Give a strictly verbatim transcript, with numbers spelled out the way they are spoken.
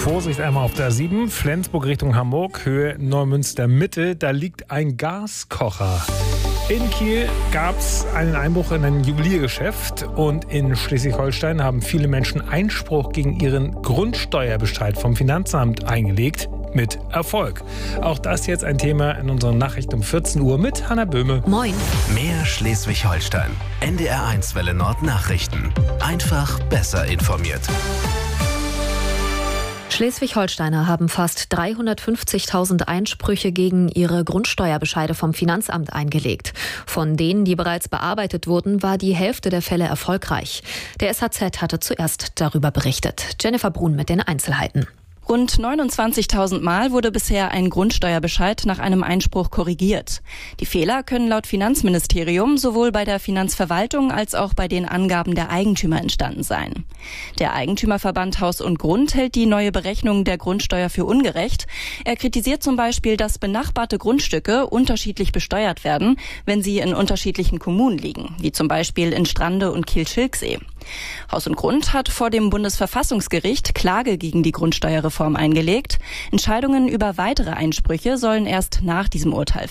Vorsicht einmal auf der A sieben, Flensburg Richtung Hamburg, Höhe Neumünster Mitte, da liegt ein Gaskocher. In Kiel gab es einen Einbruch in ein Juweliergeschäft und in Schleswig-Holstein haben viele Menschen Einspruch gegen ihren Grundsteuerbescheid vom Finanzamt eingelegt. Mit Erfolg. Auch das jetzt ein Thema in unseren Nachrichten um vierzehn Uhr mit Hanna Böhme. Moin. Mehr Schleswig-Holstein. N D R eins Welle Nord Nachrichten. Einfach besser informiert. Schleswig-Holsteiner haben fast dreihundertfünfzigtausend Einsprüche gegen ihre Grundsteuerbescheide vom Finanzamt eingelegt. Von denen, die bereits bearbeitet wurden, war die Hälfte der Fälle erfolgreich. Der S H Z hatte zuerst darüber berichtet. Jennifer Brun mit den Einzelheiten. Rund neunundzwanzigtausend Mal wurde bisher ein Grundsteuerbescheid nach einem Einspruch korrigiert. Die Fehler können laut Finanzministerium sowohl bei der Finanzverwaltung als auch bei den Angaben der Eigentümer entstanden sein. Der Eigentümerverband Haus und Grund hält die neue Berechnung der Grundsteuer für ungerecht. Er kritisiert zum Beispiel, dass benachbarte Grundstücke unterschiedlich besteuert werden, wenn sie in unterschiedlichen Kommunen liegen, wie zum Beispiel in Strande und Kiel-Schilksee. Haus und Grund hat vor dem Bundesverfassungsgericht Klage gegen die Grundsteuerreform eingelegt. Entscheidungen über weitere Einsprüche sollen erst nach diesem Urteil